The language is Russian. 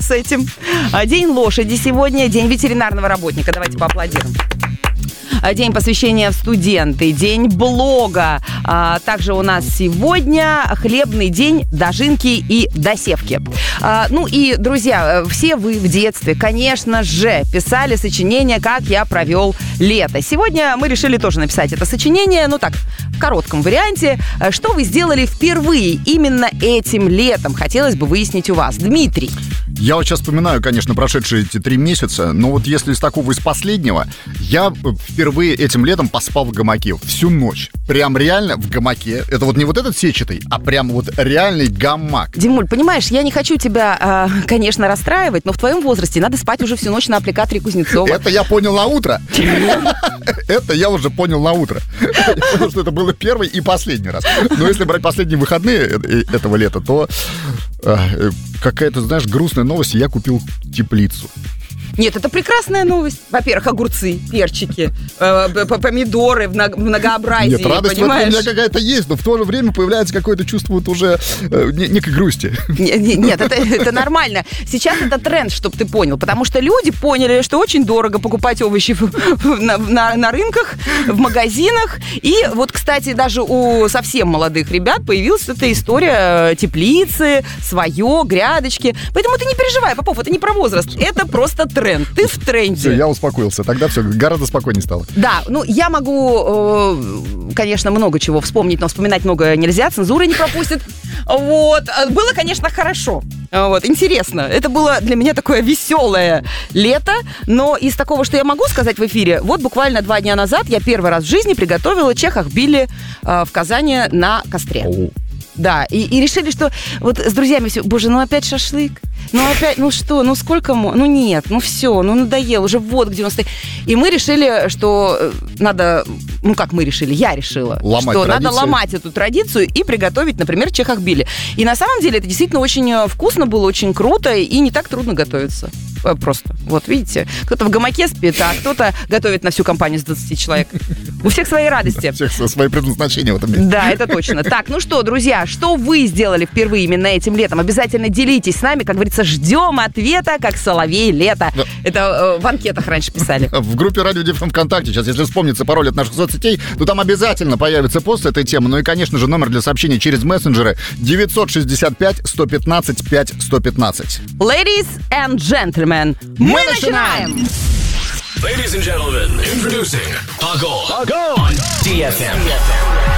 с этим. День лошади сегодня, день ветеринарного работника. Давайте поаплодируем. День посвящения в студенты, день блога. Также у нас сегодня хлебный день дожинки и досевки. Ну и, друзья, все вы в детстве, конечно же, писали сочинение «Как я провел лето». Сегодня мы решили тоже написать это сочинение, ну так, в коротком варианте. Что вы сделали впервые именно этим летом? Хотелось бы выяснить у вас. Дмитрий. Я вот сейчас вспоминаю, конечно, прошедшие эти 3 месяца, но вот если из такого, из последнего, я впервые этим летом поспал в гамаке всю ночь. Прям реально в гамаке. Это вот не вот этот сетчатый, а прям вот реальный гамак. Димуль, понимаешь, я не хочу тебя, конечно, расстраивать, но в твоем возрасте надо спать уже всю ночь на аппликаторе Кузнецова. Это я понял на утро. Это я уже понял на утро. Я понял, что это было первый и последний раз. Но если брать последние выходные этого лета, то какая-то, знаешь, грустная новость. Я купил теплицу. Нет, это прекрасная новость. Во-первых, огурцы, перчики, помидоры в многообразии. Нет, радость понимаешь? у меня какая-то есть, но в то же время появляется какое-то чувство вот уже некой грусти. Нет, это нормально. Сейчас это тренд, чтобы ты понял, потому что люди поняли, что очень дорого покупать овощи на рынках, в магазинах. И вот, кстати, даже у совсем молодых ребят появилась эта история теплицы, свое, грядочки. Поэтому ты не переживай, Попов, это не про возраст, это просто тренд. Ты в тренде. Все, я успокоился. Тогда все гораздо спокойнее стало. Да, ну я могу, конечно, много чего вспомнить, но вспоминать много нельзя, цензура не пропустит. Вот. Было, конечно, хорошо. Вот, интересно. Это было для меня такое веселое лето, но из такого, что я могу сказать в эфире, вот буквально 2 дня назад я первый раз в жизни приготовила чехахбили в Казани на костре. Да, и решили, что вот с друзьями все, боже, ну опять шашлык, ну опять, ну что, ну сколько, ну нет, ну все, ну надоело, уже вот где он стоит. И мы решили, что надо, ну как мы решили, я решила, что надо ломать эту традицию и приготовить, например, чехахбили. И на самом деле это действительно очень вкусно было, очень круто и не так трудно готовиться. Просто. Вот, видите, кто-то в гамаке спит, а кто-то готовит на всю компанию с 20 человек. У всех свои радости. У всех свои предназначения в этом мире. Да, это точно. Так, ну что, друзья, что вы сделали впервые именно этим летом? Обязательно делитесь с нами. Как говорится, ждем ответа, как соловей лето. Да. Это в анкетах раньше писали. В группе Радио ДФМ ВКонтакте, сейчас, если вспомнится пароль от наших соцсетей, то там обязательно появится пост с этой темы. Ну и, конечно же, номер для сообщений через мессенджеры 965-115-5115. Ladies and gentlemen, мы начинаем! Ladies and gentlemen, introducing Agol on DFM.